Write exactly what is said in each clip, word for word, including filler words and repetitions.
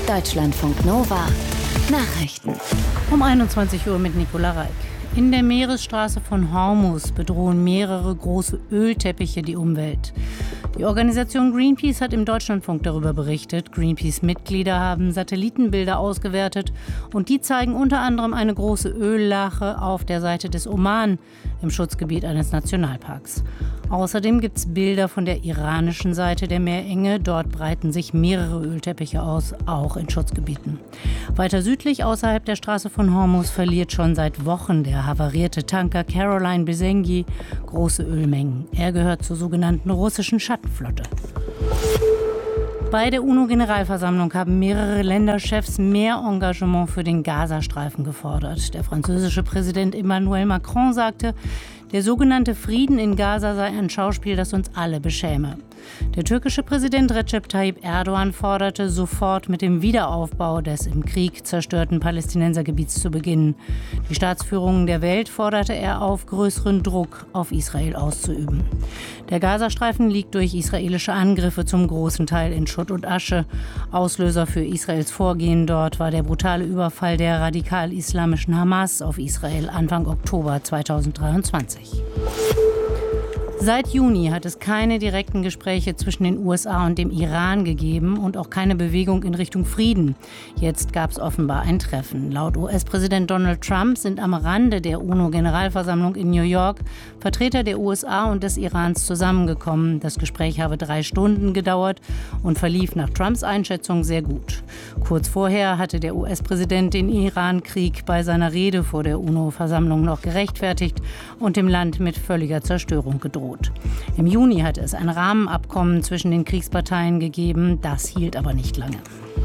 Deutschlandfunk Nova Nachrichten. Um einundzwanzig Uhr mit Nicola Reik. In der Meeresstraße von Hormuz bedrohen mehrere große Ölteppiche die Umwelt. Die Organisation Greenpeace hat im Deutschlandfunk darüber berichtet. Greenpeace-Mitglieder haben Satellitenbilder ausgewertet und die zeigen unter anderem eine große Öllache auf der Seite des Oman im Schutzgebiet eines Nationalparks. Außerdem gibt es Bilder von der iranischen Seite der Meerenge. Dort breiten sich mehrere Ölteppiche aus, auch in Schutzgebieten. Weiter südlich, außerhalb der Straße von Hormuz, verliert schon seit Wochen der havarierte Tanker Caroline Besengi große Ölmengen. Er gehört zur sogenannten russischen Schattenflotte. Bei der UNO-Generalversammlung haben mehrere Länderchefs mehr Engagement für den Gazastreifen gefordert. Der französische Präsident Emmanuel Macron sagte, der sogenannte Frieden in Gaza sei ein Schauspiel, das uns alle beschäme. Der türkische Präsident Recep Tayyip Erdogan forderte, sofort mit dem Wiederaufbau des im Krieg zerstörten Palästinensergebiets zu beginnen. Die Staatsführungen der Welt forderte er auf, größeren Druck auf Israel auszuüben. Der Gazastreifen liegt durch israelische Angriffe zum großen Teil in Schutt und Asche. Auslöser für Israels Vorgehen dort war der brutale Überfall der radikal-islamischen Hamas auf Israel Anfang Oktober zweitausenddreiundzwanzig. Seit Juni hat es keine direkten Gespräche zwischen den U S A und dem Iran gegeben und auch keine Bewegung in Richtung Frieden. Jetzt gab es offenbar ein Treffen. Laut U S-Präsident Donald Trump sind am Rande der UNO-Generalversammlung in New York Vertreter der U S A und des Irans zusammengekommen. Das Gespräch habe drei Stunden gedauert und verlief nach Trumps Einschätzung sehr gut. Kurz vorher hatte der U S-Präsident den Iran-Krieg bei seiner Rede vor der UNO-Versammlung noch gerechtfertigt und dem Land mit völliger Zerstörung gedroht. Im Juni hatte es ein Rahmenabkommen zwischen den Kriegsparteien gegeben, das hielt aber nicht lange.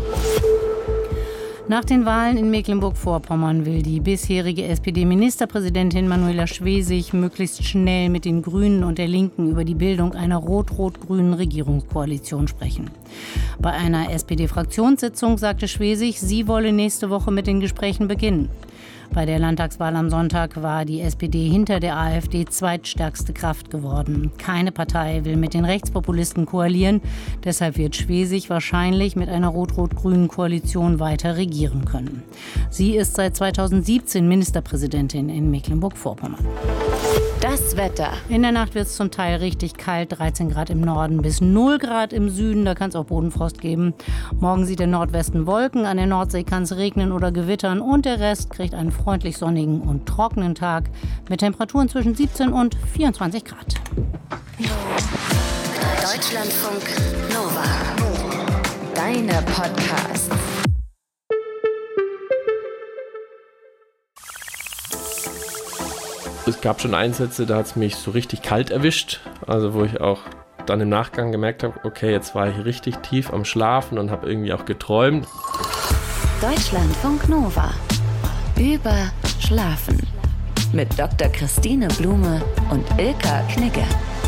Nach den Wahlen in Mecklenburg-Vorpommern will die bisherige S P D-Ministerpräsidentin Manuela Schwesig möglichst schnell mit den Grünen und der Linken über die Bildung einer rot-rot-grünen Regierungskoalition sprechen. Bei einer S P D-Fraktionssitzung sagte Schwesig, sie wolle nächste Woche mit den Gesprächen beginnen. Bei der Landtagswahl am Sonntag war die S P D hinter der AfD zweitstärkste Kraft geworden. Keine Partei will mit den Rechtspopulisten koalieren. Deshalb wird Schwesig wahrscheinlich mit einer rot-rot-grünen Koalition weiter regieren können. Sie ist seit zweitausendsiebzehn Ministerpräsidentin in Mecklenburg-Vorpommern. Das Wetter. In der Nacht wird es zum Teil richtig kalt, dreizehn Grad im Norden bis null Grad im Süden, da kann es auch Bodenfrost geben. Morgen sieht der Nordwesten Wolken, an der Nordsee kann es regnen oder gewittern und der Rest kriegt einen freundlich sonnigen und trockenen Tag mit Temperaturen zwischen siebzehn und vierundzwanzig Grad. Deutschlandfunk Nova. Deine Podcasts. Es gab schon Einsätze, da hat es mich so richtig kalt erwischt, also wo ich auch dann im Nachgang gemerkt habe, okay, jetzt war ich richtig tief am Schlafen und habe irgendwie auch geträumt. Deutschlandfunk Nova. Über Schlafen. Mit Doktor Christine Blume und Ilka Knigge.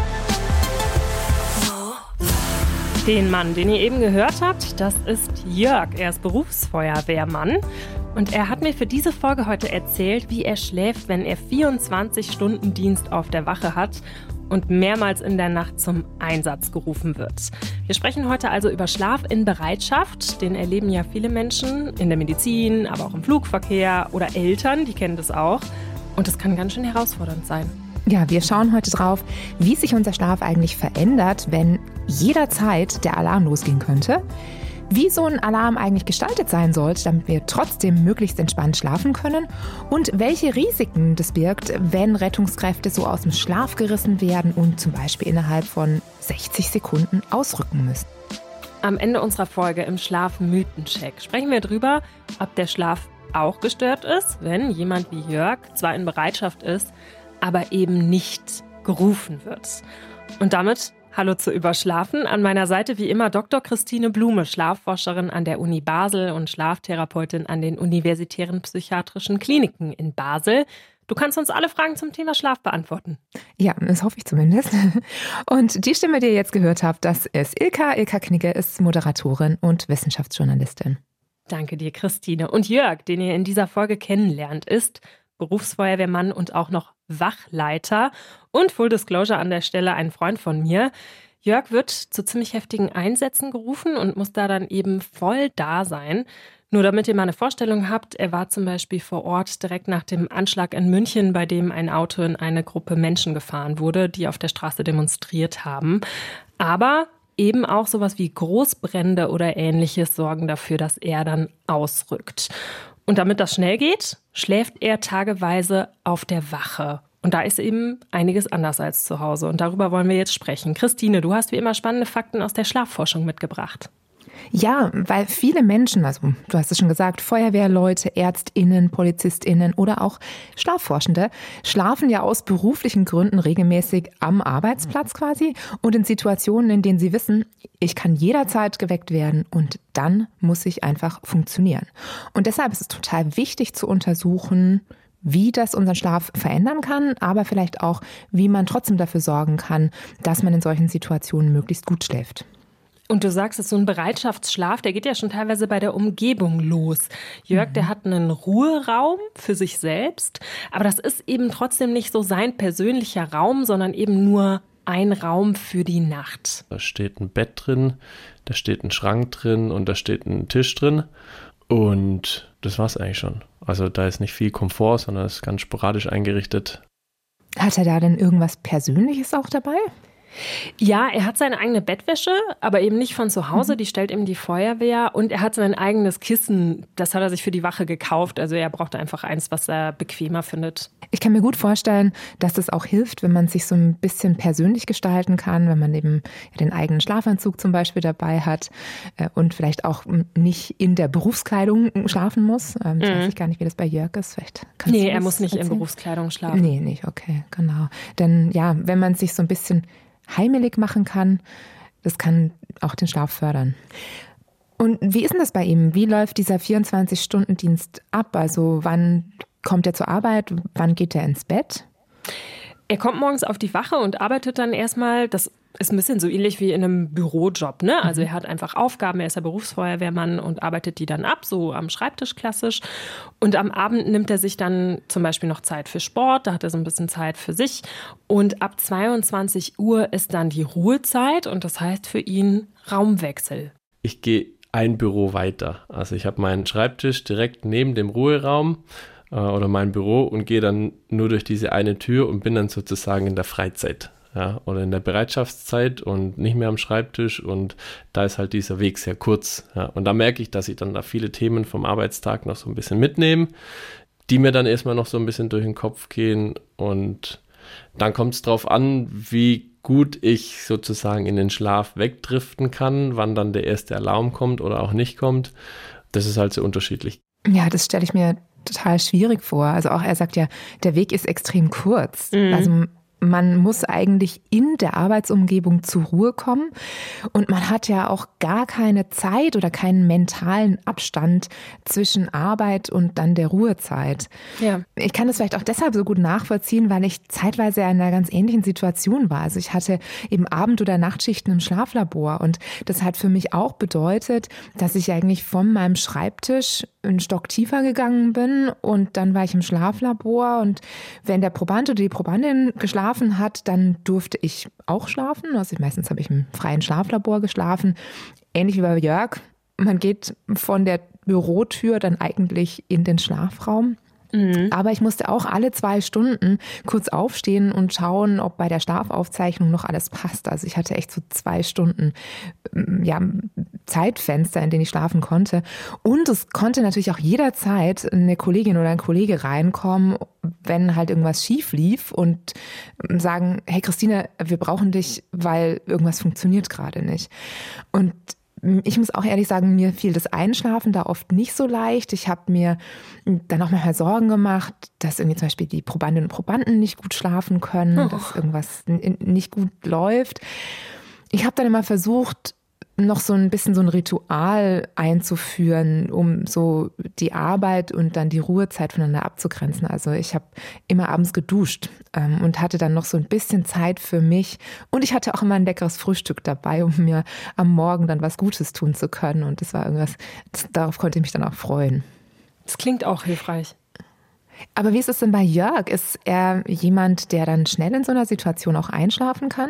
Den Mann, den ihr eben gehört habt, das ist Jörg. Er ist Berufsfeuerwehrmann. Und er hat mir für diese Folge heute erzählt, wie er schläft, wenn er vierundzwanzig Stunden Dienst auf der Wache hat und mehrmals in der Nacht zum Einsatz gerufen wird. Wir sprechen heute also über Schlaf in Bereitschaft. Den erleben ja viele Menschen in der Medizin, aber auch im Flugverkehr oder Eltern, die kennen das auch. Und das kann ganz schön herausfordernd sein. Ja, wir schauen heute drauf, wie sich unser Schlaf eigentlich verändert, wenn jederzeit der Alarm losgehen könnte. Wie so ein Alarm eigentlich gestaltet sein sollte, damit wir trotzdem möglichst entspannt schlafen können und welche Risiken das birgt, wenn Rettungskräfte so aus dem Schlaf gerissen werden und zum Beispiel innerhalb von sechzig Sekunden ausrücken müssen. Am Ende unserer Folge im Schlaf-Mythen-Check sprechen wir darüber, ob der Schlaf auch gestört ist, wenn jemand wie Jörg zwar in Bereitschaft ist, aber eben nicht gerufen wird. Und damit hallo zu Überschlafen. An meiner Seite wie immer Doktor Christine Blume, Schlafforscherin an der Uni Basel und Schlaftherapeutin an den universitären psychiatrischen Kliniken in Basel. Du kannst uns alle Fragen zum Thema Schlaf beantworten. Ja, das hoffe ich zumindest. Und die Stimme, die ihr jetzt gehört habt, das ist Ilka. Ilka Knigge ist Moderatorin und Wissenschaftsjournalistin. Danke dir, Christine. Und Jörg, den ihr in dieser Folge kennenlernt, ist Berufsfeuerwehrmann und auch noch Wachleiter und Full Disclosure an der Stelle ein Freund von mir. Jörg wird zu ziemlich heftigen Einsätzen gerufen und muss da dann eben voll da sein. Nur damit ihr mal eine Vorstellung habt, er war zum Beispiel vor Ort direkt nach dem Anschlag in München, bei dem ein Auto in eine Gruppe Menschen gefahren wurde, die auf der Straße demonstriert haben. Aber eben auch sowas wie Großbrände oder Ähnliches sorgen dafür, dass er dann ausrückt. Und damit das schnell geht, schläft er tageweise auf der Wache. Und da ist eben einiges anders als zu Hause. Und darüber wollen wir jetzt sprechen. Christine, du hast wie immer spannende Fakten aus der Schlafforschung mitgebracht. Ja, weil viele Menschen, also du hast es schon gesagt, Feuerwehrleute, ÄrztInnen, PolizistInnen oder auch Schlafforschende, schlafen ja aus beruflichen Gründen regelmäßig am Arbeitsplatz quasi und in Situationen, in denen sie wissen, ich kann jederzeit geweckt werden und dann muss ich einfach funktionieren. Und deshalb ist es total wichtig zu untersuchen, wie das unseren Schlaf verändern kann, aber vielleicht auch, wie man trotzdem dafür sorgen kann, dass man in solchen Situationen möglichst gut schläft. Und du sagst, es ist so ein Bereitschaftsschlaf, der geht ja schon teilweise bei der Umgebung los. Jörg, mhm. der hat einen Ruheraum für sich selbst, aber das ist eben trotzdem nicht so sein persönlicher Raum, sondern eben nur ein Raum für die Nacht. Da steht ein Bett drin, da steht ein Schrank drin und da steht ein Tisch drin. Und das war's eigentlich schon. Also da ist nicht viel Komfort, sondern es ist ganz sporadisch eingerichtet. Hat er da denn irgendwas Persönliches auch dabei? Ja, er hat seine eigene Bettwäsche, aber eben nicht von zu Hause, die stellt ihm die Feuerwehr. Und er hat sein eigenes Kissen, das hat er sich für die Wache gekauft. Also er braucht einfach eins, was er bequemer findet. Ich kann mir gut vorstellen, dass das auch hilft, wenn man sich so ein bisschen persönlich gestalten kann, wenn man eben den eigenen Schlafanzug zum Beispiel dabei hat und vielleicht auch nicht in der Berufskleidung schlafen muss. Ich mhm. weiß gar nicht, wie das bei Jörg ist. Vielleicht kannst nee, du er muss nicht erzählen? in Berufskleidung schlafen. Nee, nicht, okay, genau. Denn ja, wenn man sich so ein bisschen heimelig machen kann, das kann auch den Schlaf fördern. Und wie ist denn das bei ihm? Wie läuft dieser vierundzwanzig-Stunden-Dienst ab? Also wann kommt er zur Arbeit? Wann geht er ins Bett? Er kommt morgens auf die Wache und arbeitet dann erstmal, das ist ein bisschen so ähnlich wie in einem Bürojob, ne? Also er hat einfach Aufgaben, er ist ja Berufsfeuerwehrmann und arbeitet die dann ab, so am Schreibtisch klassisch. Und am Abend nimmt er sich dann zum Beispiel noch Zeit für Sport, da hat er so ein bisschen Zeit für sich. Und ab zweiundzwanzig Uhr ist dann die Ruhezeit und das heißt für ihn Raumwechsel. Ich gehe ein Büro weiter. Also ich habe meinen Schreibtisch direkt neben dem Ruheraum äh, oder mein Büro und gehe dann nur durch diese eine Tür und bin dann sozusagen in der Freizeit. Ja, oder in der Bereitschaftszeit und nicht mehr am Schreibtisch und da ist halt dieser Weg sehr kurz. Ja, und da merke ich, dass ich dann da viele Themen vom Arbeitstag noch so ein bisschen mitnehme, die mir dann erstmal noch so ein bisschen durch den Kopf gehen und dann kommt es drauf an, wie gut ich sozusagen in den Schlaf wegdriften kann, wann dann der erste Alarm kommt oder auch nicht kommt. Das ist halt so unterschiedlich. Ja, das stelle ich mir total schwierig vor. Also auch er sagt ja, der Weg ist extrem kurz. Mhm. Also man muss eigentlich in der Arbeitsumgebung zur Ruhe kommen und man hat ja auch gar keine Zeit oder keinen mentalen Abstand zwischen Arbeit und dann der Ruhezeit. Ja. Ich kann das vielleicht auch deshalb so gut nachvollziehen, weil ich zeitweise in einer ganz ähnlichen Situation war. Also ich hatte eben Abend- oder Nachtschichten im Schlaflabor und das hat für mich auch bedeutet, dass ich eigentlich von meinem Schreibtisch einen Stock tiefer gegangen bin und dann war ich im Schlaflabor und wenn der Proband oder die Probandin geschlafen hat, dann durfte ich auch schlafen. Also meistens habe ich im freien Schlaflabor geschlafen. Ähnlich wie bei Jörg. Man geht von der Bürotür dann eigentlich in den Schlafraum. Mhm. Aber ich musste auch alle zwei Stunden kurz aufstehen und schauen, ob bei der Schlafaufzeichnung noch alles passt. Also ich hatte echt so zwei Stunden ja, Zeitfenster, in denen ich schlafen konnte. Und es konnte natürlich auch jederzeit eine Kollegin oder ein Kollege reinkommen, wenn halt irgendwas schief lief und sagen, hey Christine, wir brauchen dich, weil irgendwas funktioniert gerade nicht. Und ich muss auch ehrlich sagen, mir fiel das Einschlafen da oft nicht so leicht. Ich habe mir dann auch manchmal Sorgen gemacht, dass irgendwie zum Beispiel die Probandinnen und Probanden nicht gut schlafen können, oh. dass irgendwas nicht gut läuft. Ich habe dann immer versucht, noch so ein bisschen so ein Ritual einzuführen, um so die Arbeit und dann die Ruhezeit voneinander abzugrenzen. Also ich habe immer abends geduscht ähm, und hatte dann noch so ein bisschen Zeit für mich. Und ich hatte auch immer ein leckeres Frühstück dabei, um mir am Morgen dann was Gutes tun zu können. Und das war irgendwas, das, darauf konnte ich mich dann auch freuen. Das klingt auch hilfreich. Aber wie ist es denn bei Jörg? Ist er jemand, der dann schnell in so einer Situation auch einschlafen kann?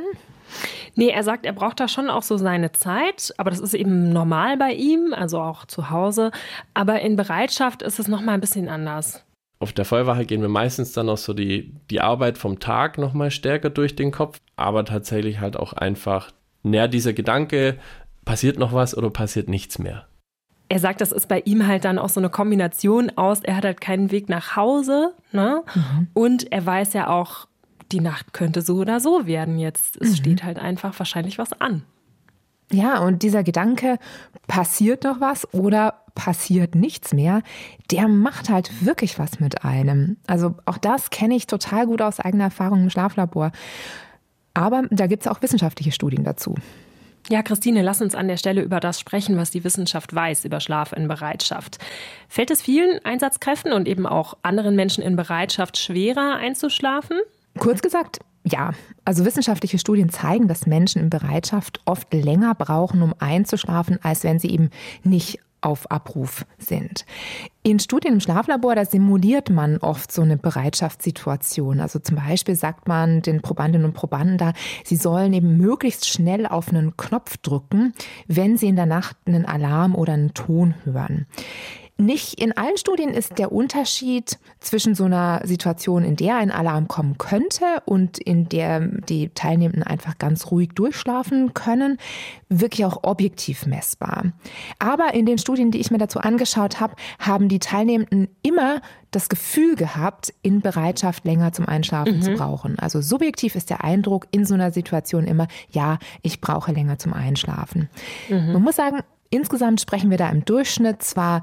Nee, er sagt, er braucht da schon auch so seine Zeit, aber das ist eben normal bei ihm, also auch zu Hause. Aber in Bereitschaft ist es nochmal ein bisschen anders. Auf der Feuerwache gehen wir meistens dann noch so die, die Arbeit vom Tag nochmal stärker durch den Kopf, aber tatsächlich halt auch einfach, näher dieser Gedanke, passiert noch was oder passiert nichts mehr. Er sagt, das ist bei ihm halt dann auch so eine Kombination aus, er hat halt keinen Weg nach Hause, ne? Mhm. Und er weiß ja auch, die Nacht könnte so oder so werden jetzt. Es mhm. steht halt einfach wahrscheinlich was an. Ja, und dieser Gedanke, passiert noch was oder passiert nichts mehr, der macht halt wirklich was mit einem. Also auch das kenne ich total gut aus eigener Erfahrung im Schlaflabor. Aber da gibt es auch wissenschaftliche Studien dazu. Ja, Christine, lass uns an der Stelle über das sprechen, was die Wissenschaft weiß über Schlaf in Bereitschaft. Fällt es vielen Einsatzkräften und eben auch anderen Menschen in Bereitschaft schwerer einzuschlafen? Kurz gesagt, ja. Also wissenschaftliche Studien zeigen, dass Menschen in Bereitschaft oft länger brauchen, um einzuschlafen, als wenn sie eben nicht auf Abruf sind. In Studien im Schlaflabor, da simuliert man oft so eine Bereitschaftssituation. Also zum Beispiel sagt man den Probandinnen und Probanden da, sie sollen eben möglichst schnell auf einen Knopf drücken, wenn sie in der Nacht einen Alarm oder einen Ton hören. Nicht in allen Studien ist der Unterschied zwischen so einer Situation, in der ein Alarm kommen könnte und in der die Teilnehmenden einfach ganz ruhig durchschlafen können, wirklich auch objektiv messbar. Aber in den Studien, die ich mir dazu angeschaut habe, haben die Teilnehmenden immer das Gefühl gehabt, in Bereitschaft länger zum Einschlafen mhm. zu brauchen. Also subjektiv ist der Eindruck in so einer Situation immer, ja, ich brauche länger zum Einschlafen. Mhm. Man muss sagen, insgesamt sprechen wir da im Durchschnitt zwar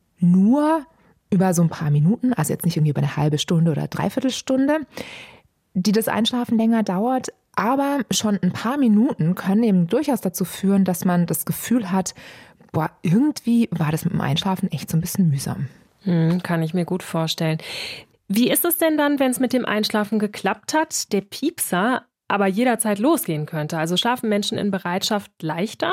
nur über so ein paar Minuten, also jetzt nicht irgendwie über eine halbe Stunde oder dreiviertel Stunde, die das Einschlafen länger dauert, aber schon ein paar Minuten können eben durchaus dazu führen, dass man das Gefühl hat, boah, irgendwie war das mit dem Einschlafen echt so ein bisschen mühsam. Hm, kann ich mir gut vorstellen. Wie ist es denn dann, wenn es mit dem Einschlafen geklappt hat, der Piepser aber jederzeit losgehen könnte? Also schlafen Menschen in Bereitschaft leichter?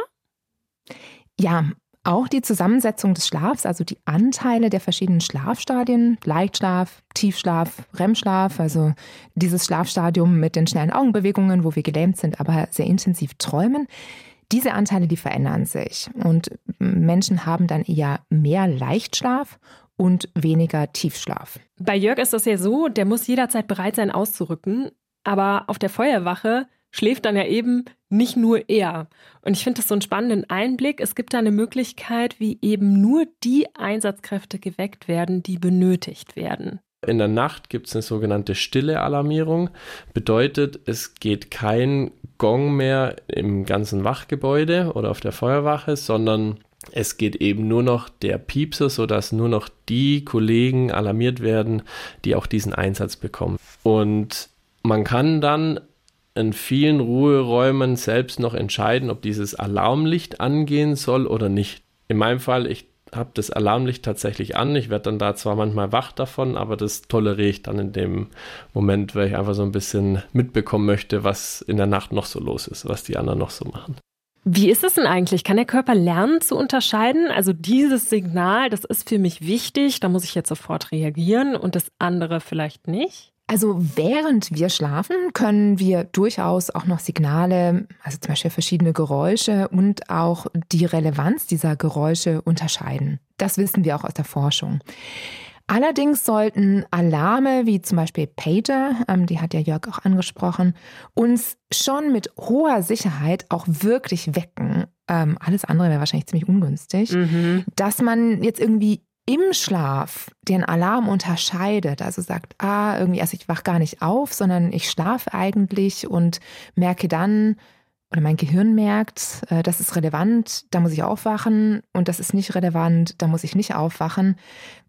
Ja, auch die Zusammensetzung des Schlafs, also die Anteile der verschiedenen Schlafstadien, Leichtschlaf, Tiefschlaf, R E M-Schlaf, also dieses Schlafstadium mit den schnellen Augenbewegungen, wo wir gelähmt sind, aber sehr intensiv träumen, diese Anteile, die verändern sich. Und Menschen haben dann eher mehr Leichtschlaf und weniger Tiefschlaf. Bei Jörg ist das ja so, der muss jederzeit bereit sein, auszurücken, aber auf der Feuerwache schläft dann ja eben nicht nur er. Und ich finde das so einen spannenden Einblick. Es gibt da eine Möglichkeit, wie eben nur die Einsatzkräfte geweckt werden, die benötigt werden. In der Nacht gibt es eine sogenannte stille Alarmierung. Bedeutet, es geht kein Gong mehr im ganzen Wachgebäude oder auf der Feuerwache, sondern es geht eben nur noch der Piepser, sodass nur noch die Kollegen alarmiert werden, die auch diesen Einsatz bekommen. Und man kann dann in vielen Ruheräumen selbst noch entscheiden, ob dieses Alarmlicht angehen soll oder nicht. In meinem Fall, ich habe das Alarmlicht tatsächlich an. Ich werde dann da zwar manchmal wach davon, aber das toleriere ich dann in dem Moment, weil ich einfach so ein bisschen mitbekommen möchte, was in der Nacht noch so los ist, was die anderen noch so machen. Wie ist es denn eigentlich? Kann der Körper lernen zu unterscheiden? Also dieses Signal, das ist für mich wichtig, da muss ich jetzt sofort reagieren und das andere vielleicht nicht? Also während wir schlafen, können wir durchaus auch noch Signale, also zum Beispiel verschiedene Geräusche und auch die Relevanz dieser Geräusche unterscheiden. Das wissen wir auch aus der Forschung. Allerdings sollten Alarme wie zum Beispiel Pager, ähm, die hat ja Jörg auch angesprochen, uns schon mit hoher Sicherheit auch wirklich wecken. Ähm, alles andere wäre wahrscheinlich ziemlich ungünstig. Mhm. Dass man jetzt irgendwie im Schlaf den Alarm unterscheidet, also sagt, ah, irgendwie, also ich wach gar nicht auf, sondern ich schlafe eigentlich und merke dann, oder mein Gehirn merkt, das ist relevant, da muss ich aufwachen und das ist nicht relevant, da muss ich nicht aufwachen.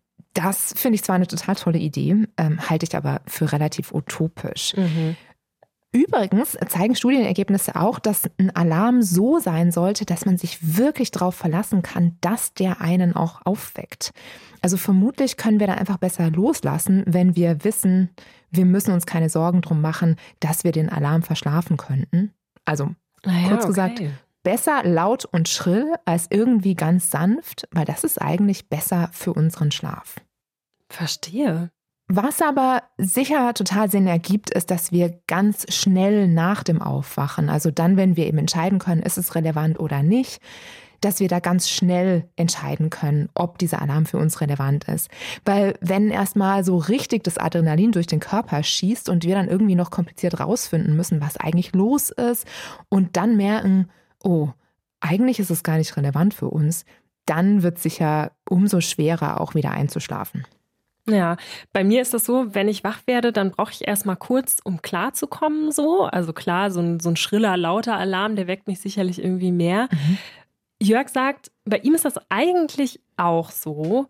Das finde ich zwar eine total tolle Idee, ähm, halte ich aber für relativ utopisch. Mhm. Übrigens zeigen Studienergebnisse auch, dass ein Alarm so sein sollte, dass man sich wirklich darauf verlassen kann, dass der einen auch aufweckt. Also vermutlich können wir dann einfach besser loslassen, wenn wir wissen, wir müssen uns keine Sorgen drum machen, dass wir den Alarm verschlafen könnten. Also ja, kurz okay. gesagt, besser laut und schrill als irgendwie ganz sanft, weil das ist eigentlich besser für unseren Schlaf. Verstehe. Was aber sicher total Sinn ergibt, ist, dass wir ganz schnell nach dem Aufwachen, also dann, wenn wir eben entscheiden können, ist es relevant oder nicht, dass wir da ganz schnell entscheiden können, ob dieser Alarm für uns relevant ist. Weil wenn erstmal so richtig das Adrenalin durch den Körper schießt und wir dann irgendwie noch kompliziert rausfinden müssen, was eigentlich los ist und dann merken, oh, eigentlich ist es gar nicht relevant für uns, dann wird es sicher umso schwerer, auch wieder einzuschlafen. Ja, bei mir ist das so, wenn ich wach werde, dann brauche ich erstmal kurz, um klarzukommen so. Also klar, so ein, so ein schriller, lauter Alarm, der weckt mich sicherlich irgendwie mehr. Mhm. Jörg sagt, bei ihm ist das eigentlich auch so,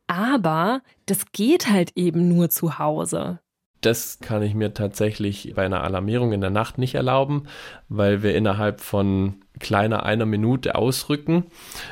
aber das geht halt eben nur zu Hause. Das kann ich mir tatsächlich bei einer Alarmierung in der Nacht nicht erlauben, weil wir innerhalb von kleiner einer Minute ausrücken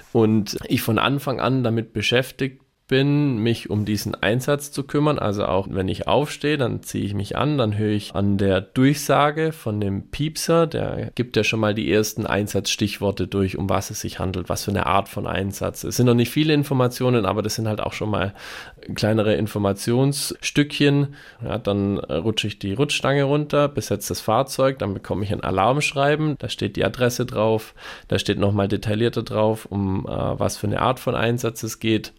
und ich von Anfang an damit beschäftigt bin, mich um diesen Einsatz zu kümmern. Also auch wenn ich aufstehe, dann ziehe ich mich an, dann höre ich an der Durchsage von dem Piepser, der gibt ja schon mal die ersten Einsatzstichworte durch, um was es sich handelt, was für eine Art von Einsatz. Es sind noch nicht viele Informationen, aber das sind halt auch schon mal kleinere Informationsstückchen. Ja, dann rutsche ich die Rutschstange runter, besetze das Fahrzeug, dann bekomme ich ein Alarmschreiben, da steht die Adresse drauf, da steht nochmal detaillierter drauf, um äh, was für eine Art von Einsatz es geht.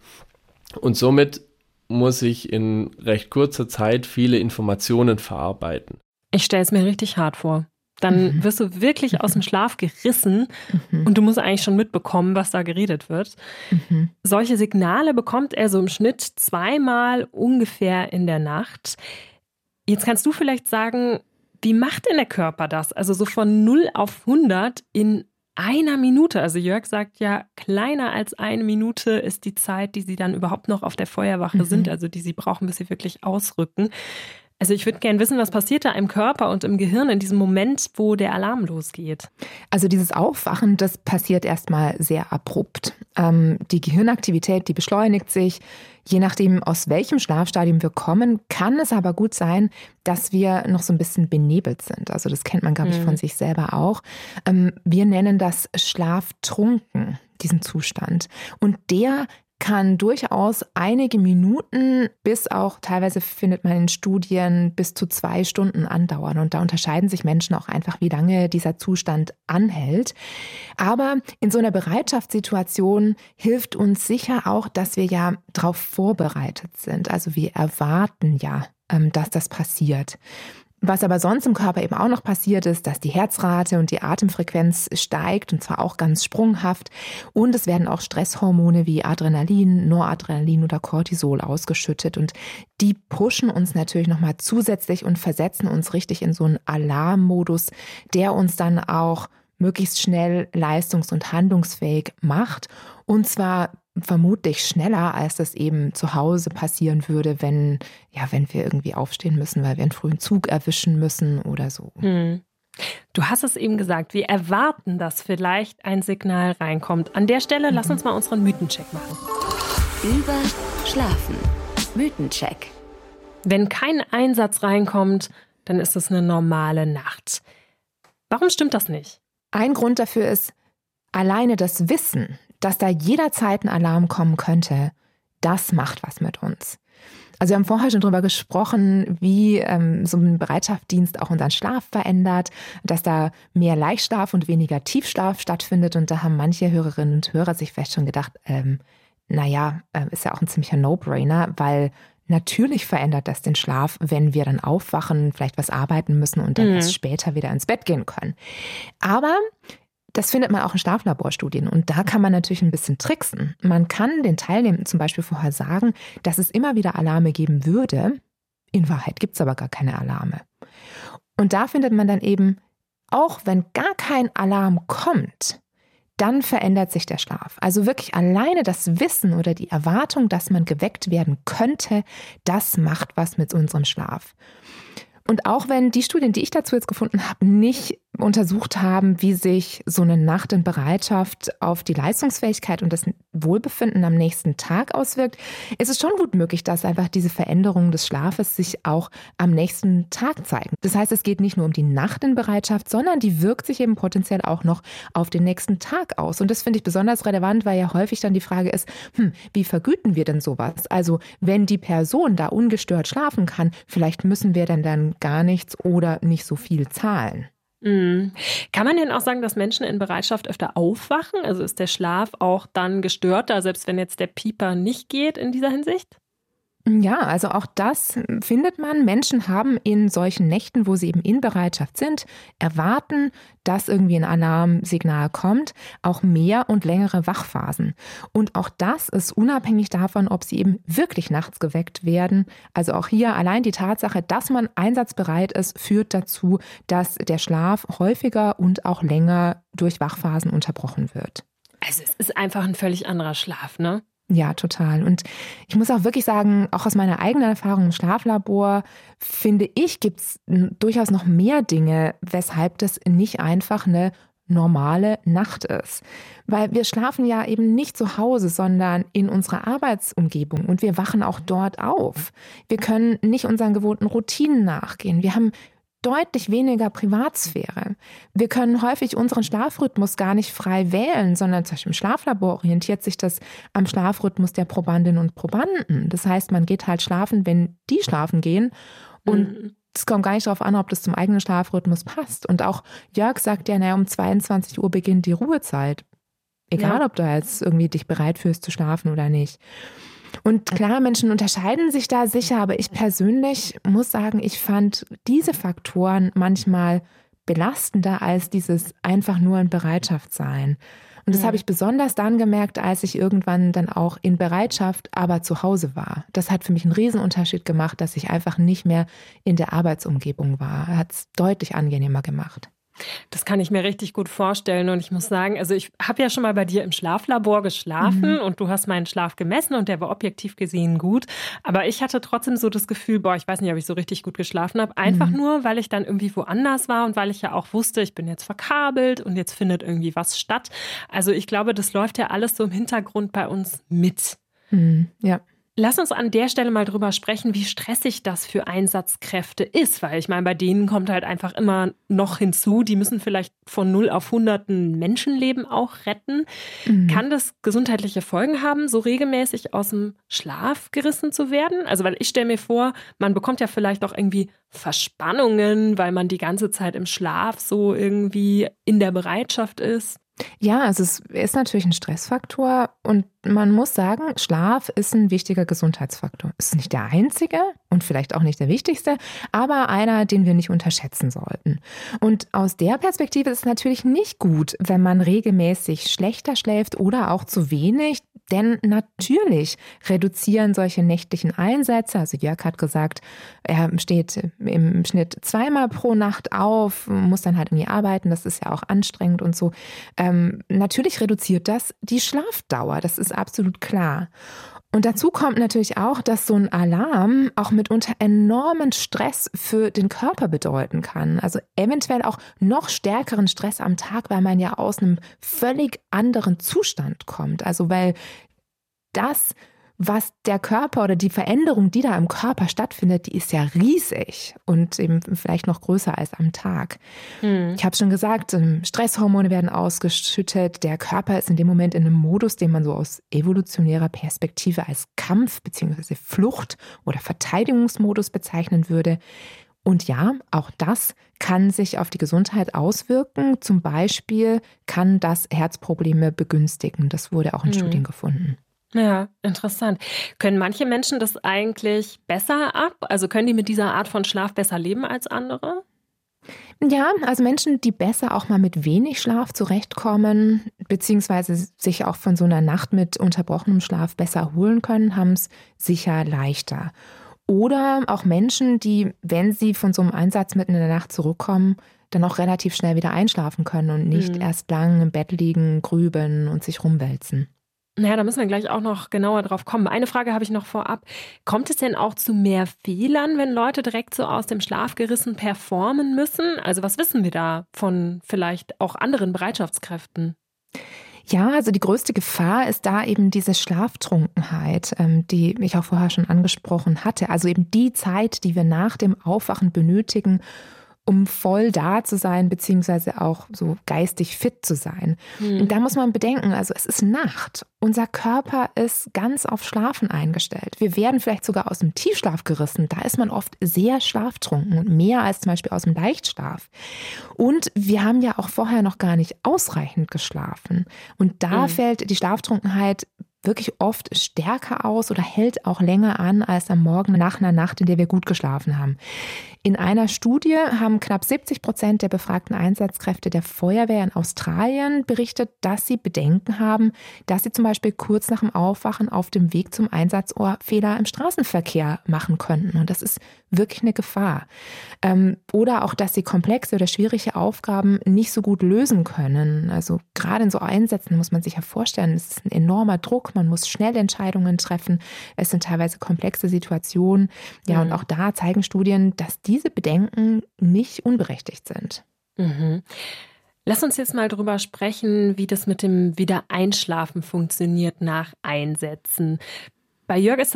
Und somit muss ich in recht kurzer Zeit viele Informationen verarbeiten. Ich stelle es mir richtig hart vor. Dann mhm. wirst du wirklich aus dem Schlaf gerissen mhm. und du musst eigentlich schon mitbekommen, was da geredet wird. Mhm. Solche Signale bekommt er so im Schnitt zweimal ungefähr in der Nacht. Jetzt kannst du vielleicht sagen, wie macht denn der Körper das? Also so von null auf hundert in einer Minute. Also Jörg sagt ja, kleiner als eine Minute ist die Zeit, die sie dann überhaupt noch auf der Feuerwache mhm. sind, also die sie brauchen, bis sie wirklich ausrücken. Also ich würde gerne wissen, was passiert da im Körper und im Gehirn in diesem Moment, wo der Alarm losgeht? Also dieses Aufwachen, das passiert erstmal sehr abrupt. Ähm, die Gehirnaktivität, die beschleunigt sich. Je nachdem, aus welchem Schlafstadium wir kommen, kann es aber gut sein, dass wir noch so ein bisschen benebelt sind. Also das kennt man, glaube ich, von sich selber auch. Ähm, wir nennen das Schlaftrunken, diesen Zustand. Und der kann durchaus einige Minuten bis auch, teilweise findet man in Studien, bis zu zwei Stunden andauern. Und da unterscheiden sich Menschen auch einfach, wie lange dieser Zustand anhält. Aber in so einer Bereitschaftssituation hilft uns sicher auch, dass wir ja darauf vorbereitet sind. Also wir erwarten ja, dass das passiert. Was aber sonst im Körper eben auch noch passiert ist, dass die Herzrate und die Atemfrequenz steigt und zwar auch ganz sprunghaft und es werden auch Stresshormone wie Adrenalin, Noradrenalin oder Cortisol ausgeschüttet und die pushen uns natürlich nochmal zusätzlich und versetzen uns richtig in so einen Alarmmodus, der uns dann auch möglichst schnell leistungs- und handlungsfähig macht und zwar vermutlich schneller, als das eben zu Hause passieren würde, wenn, ja, wenn wir irgendwie aufstehen müssen, weil wir einen frühen Zug erwischen müssen oder so. Hm. Du hast es eben gesagt, wir erwarten, dass vielleicht ein Signal reinkommt. An der Stelle, mhm. lass uns mal unseren Mythencheck machen. Über Schlafen. Mythencheck. Wenn kein Einsatz reinkommt, dann ist es eine normale Nacht. Warum stimmt das nicht? Ein Grund dafür ist alleine das Wissen, dass da jederzeit ein Alarm kommen könnte, das macht was mit uns. Also wir haben vorher schon darüber gesprochen, wie ähm, so ein Bereitschaftsdienst auch unseren Schlaf verändert, dass da mehr Leichtschlaf und weniger Tiefschlaf stattfindet. Und da haben manche Hörerinnen und Hörer sich vielleicht schon gedacht, ähm, naja, äh, ist ja auch ein ziemlicher No-Brainer, weil natürlich verändert das den Schlaf, wenn wir dann aufwachen, vielleicht was arbeiten müssen und dann mhm. erst später wieder ins Bett gehen können. Aber das findet man auch in Schlaflaborstudien und da kann man natürlich ein bisschen tricksen. Man kann den Teilnehmenden zum Beispiel vorher sagen, dass es immer wieder Alarme geben würde. In Wahrheit gibt es aber gar keine Alarme. Und da findet man dann eben, auch wenn gar kein Alarm kommt, dann verändert sich der Schlaf. Also wirklich alleine das Wissen oder die Erwartung, dass man geweckt werden könnte, das macht was mit unserem Schlaf. Und auch wenn die Studien, die ich dazu jetzt gefunden habe, nicht untersucht haben, wie sich so eine Nacht in Bereitschaft auf die Leistungsfähigkeit und das Wohlbefinden am nächsten Tag auswirkt, ist es schon gut möglich, dass einfach diese Veränderungen des Schlafes sich auch am nächsten Tag zeigen. Das heißt, es geht nicht nur um die Nacht in Bereitschaft, sondern die wirkt sich eben potenziell auch noch auf den nächsten Tag aus. Und das finde ich besonders relevant, weil ja häufig dann die Frage ist, hm, wie vergüten wir denn sowas? Also wenn die Person da ungestört schlafen kann, vielleicht müssen wir denn dann gar nichts oder nicht so viel zahlen. Mhm. Kann man denn auch sagen, dass Menschen in Bereitschaft öfter aufwachen? Also ist der Schlaf auch dann gestörter, selbst wenn jetzt der Pieper nicht geht in dieser Hinsicht? Ja, also auch das findet man. Menschen haben in solchen Nächten, wo sie eben in Bereitschaft sind, erwarten, dass irgendwie ein Alarmsignal kommt, auch mehr und längere Wachphasen. Und auch das ist unabhängig davon, ob sie eben wirklich nachts geweckt werden. Also auch hier allein die Tatsache, dass man einsatzbereit ist, führt dazu, dass der Schlaf häufiger und auch länger durch Wachphasen unterbrochen wird. Also es ist einfach ein völlig anderer Schlaf, ne? Ja, total. Und ich muss auch wirklich sagen, auch aus meiner eigenen Erfahrung im Schlaflabor, finde ich, gibt es durchaus noch mehr Dinge, weshalb das nicht einfach eine normale Nacht ist. Weil wir schlafen ja eben nicht zu Hause, sondern in unserer Arbeitsumgebung und wir wachen auch dort auf. Wir können nicht unseren gewohnten Routinen nachgehen. Wir haben deutlich weniger Privatsphäre. Wir können häufig unseren Schlafrhythmus gar nicht frei wählen, sondern zum Beispiel im Schlaflabor orientiert sich das am Schlafrhythmus der Probandinnen und Probanden. Das heißt, man geht halt schlafen, wenn die schlafen gehen und es kommt gar nicht darauf an, ob das zum eigenen Schlafrhythmus passt. Und auch Jörg sagt ja, naja, um zweiundzwanzig Uhr beginnt die Ruhezeit. Egal, ja. ob du jetzt irgendwie dich bereit fühlst zu schlafen oder nicht. Und klar, Menschen unterscheiden sich da sicher, aber ich persönlich muss sagen, ich fand diese Faktoren manchmal belastender als dieses einfach nur in Bereitschaft sein. Und das mhm. habe ich besonders dann gemerkt, als ich irgendwann dann auch in Bereitschaft, aber zu Hause war. Das hat für mich einen Riesenunterschied gemacht, dass ich einfach nicht mehr in der Arbeitsumgebung war. Hat es deutlich angenehmer gemacht. Das kann ich mir richtig gut vorstellen und ich muss sagen, also ich habe ja schon mal bei dir im Schlaflabor geschlafen mhm. und du hast meinen Schlaf gemessen und der war objektiv gesehen gut, aber ich hatte trotzdem so das Gefühl, boah, ich weiß nicht, ob ich so richtig gut geschlafen habe, einfach mhm. nur, weil ich dann irgendwie woanders war und weil ich ja auch wusste, ich bin jetzt verkabelt und jetzt findet irgendwie was statt. Also ich glaube, das läuft ja alles so im Hintergrund bei uns mit. Mhm. Ja. Lass uns an der Stelle mal drüber sprechen, wie stressig das für Einsatzkräfte ist, weil ich meine, bei denen kommt halt einfach immer noch hinzu, die müssen vielleicht von null auf hunderten Menschenleben auch retten. Mhm. Kann das gesundheitliche Folgen haben, so regelmäßig aus dem Schlaf gerissen zu werden? Also weil ich stelle mir vor, man bekommt ja vielleicht auch irgendwie Verspannungen, weil man die ganze Zeit im Schlaf so irgendwie in der Bereitschaft ist. Ja, also es ist natürlich ein Stressfaktor und man muss sagen, Schlaf ist ein wichtiger Gesundheitsfaktor. Es ist nicht der einzige und vielleicht auch nicht der wichtigste, aber einer, den wir nicht unterschätzen sollten. Und aus der Perspektive ist es natürlich nicht gut, wenn man regelmäßig schlechter schläft oder auch zu wenig, denn natürlich reduzieren solche nächtlichen Einsätze, also Jörg hat gesagt, er steht im Schnitt zweimal pro Nacht auf, muss dann halt irgendwie arbeiten, das ist ja auch anstrengend und so. Ähm, natürlich reduziert das die Schlafdauer, das ist absolut klar. Und dazu kommt natürlich auch, dass so ein Alarm auch mitunter enormen Stress für den Körper bedeuten kann. Also eventuell auch noch stärkeren Stress am Tag, weil man ja aus einem völlig anderen Zustand kommt. Also weil das, was der Körper oder die Veränderung, die da im Körper stattfindet, die ist ja riesig und eben vielleicht noch größer als am Tag. Hm. Ich habe schon gesagt, Stresshormone werden ausgeschüttet. Der Körper ist in dem Moment in einem Modus, den man so aus evolutionärer Perspektive als Kampf- bzw. Flucht- oder Verteidigungsmodus bezeichnen würde. Und ja, auch das kann sich auf die Gesundheit auswirken. Zum Beispiel kann das Herzprobleme begünstigen. Das wurde auch in hm. Studien gefunden. Ja, interessant. Können manche Menschen das eigentlich besser ab? Also können die mit dieser Art von Schlaf besser leben als andere? Ja, also Menschen, die besser auch mal mit wenig Schlaf zurechtkommen, beziehungsweise sich auch von so einer Nacht mit unterbrochenem Schlaf besser erholen können, haben es sicher leichter. Oder auch Menschen, die, wenn sie von so einem Einsatz mitten in der Nacht zurückkommen, dann auch relativ schnell wieder einschlafen können und nicht mhm. erst lang im Bett liegen, grübeln und sich rumwälzen. Naja, da müssen wir gleich auch noch genauer drauf kommen. Eine Frage habe ich noch vorab. Kommt es denn auch zu mehr Fehlern, wenn Leute direkt so aus dem Schlaf gerissen performen müssen? Also was wissen wir da von vielleicht auch anderen Bereitschaftskräften? Ja, also die größte Gefahr ist da eben diese Schlaftrunkenheit, die ich auch vorher schon angesprochen hatte. Also eben die Zeit, die wir nach dem Aufwachen benötigen, um voll da zu sein, beziehungsweise auch so geistig fit zu sein. Mhm. Und da muss man bedenken, also es ist Nacht. Unser Körper ist ganz auf Schlafen eingestellt. Wir werden vielleicht sogar aus dem Tiefschlaf gerissen. Da ist man oft sehr schlaftrunken und mehr als zum Beispiel aus dem Leichtschlaf. Und wir haben ja auch vorher noch gar nicht ausreichend geschlafen. Und da mhm. fällt die Schlaftrunkenheit wirklich oft stärker aus oder hält auch länger an als am Morgen nach einer Nacht, in der wir gut geschlafen haben. In einer Studie haben knapp siebzig Prozent der befragten Einsatzkräfte der Feuerwehr in Australien berichtet, dass sie Bedenken haben, dass sie zum Beispiel kurz nach dem Aufwachen auf dem Weg zum Einsatzort Fehler im Straßenverkehr machen könnten. Und das ist wirklich eine Gefahr. Oder auch, dass sie komplexe oder schwierige Aufgaben nicht so gut lösen können. Also gerade in so Einsätzen muss man sich ja vorstellen, es ist ein enormer Druck, man muss schnell Entscheidungen treffen. Es sind teilweise komplexe Situationen. Ja, und auch da zeigen Studien, dass diese Bedenken nicht unberechtigt sind. Mhm. Lass uns jetzt mal drüber sprechen, wie das mit dem Wiedereinschlafen funktioniert nach Einsätzen. Bei Jörg ist